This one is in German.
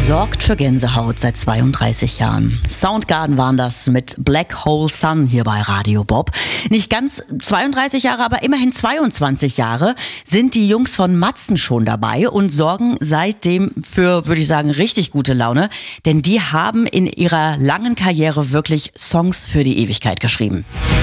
sorgt für Gänsehaut seit 32 Jahren. Soundgarden waren das mit Black Hole Sun hier bei Radio Bob. Nicht ganz 32 Jahre, aber immerhin 22 Jahre sind die Jungs von Matzen schon dabei und sorgen seitdem für, würde ich sagen, richtig gute Laune. Denn die haben in ihrer langen Karriere wirklich Songs für die Ewigkeit geschrieben.